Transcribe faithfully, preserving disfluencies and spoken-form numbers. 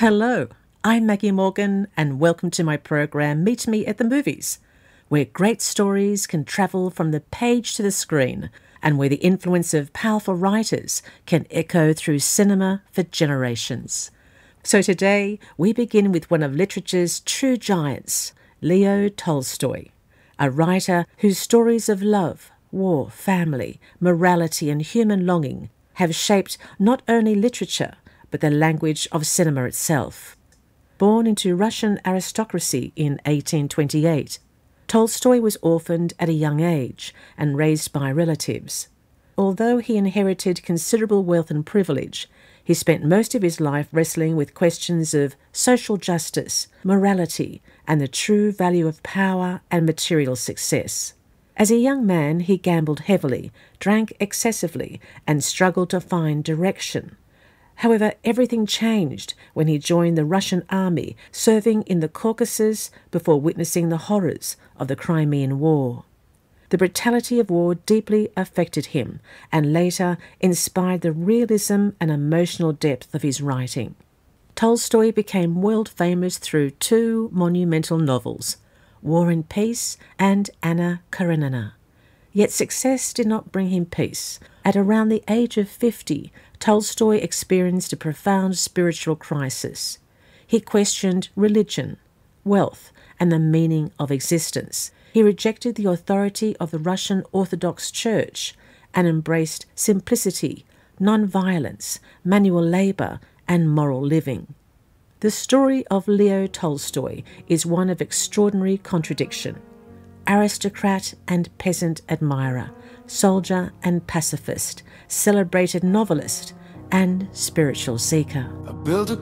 Hello, I'm Maggie Morgan and welcome to my program Meet Me at the Movies, where great stories can travel from the page to the screen and where the influence of powerful writers can echo through cinema for generations. So today we begin with one of literature's true giants, Leo Tolstoy, a writer whose stories of love, war, family, morality and human longing have shaped not only literature but the language of cinema itself. Born into Russian aristocracy in eighteen twenty-eight, Tolstoy was orphaned at a young age and raised by relatives. Although he inherited considerable wealth and privilege, he spent most of his life wrestling with questions of social justice, morality, and the true value of power and material success. As a young man, he gambled heavily, drank excessively, and struggled to find direction. However, everything changed when he joined the Russian army, serving in the Caucasus before witnessing the horrors of the Crimean War. The brutality of war deeply affected him and later inspired the realism and emotional depth of his writing. Tolstoy became world famous through two monumental novels, War and Peace and Anna Karenina. Yet success did not bring him peace. At around the age of fifty, Tolstoy experienced a profound spiritual crisis. He questioned religion, wealth, and the meaning of existence. He rejected the authority of the Russian Orthodox Church and embraced simplicity, non-violence, manual labour, and moral living. The story of Leo Tolstoy is one of extraordinary contradiction. Aristocrat and peasant admirer, soldier and pacifist, celebrated novelist and spiritual seeker. I built a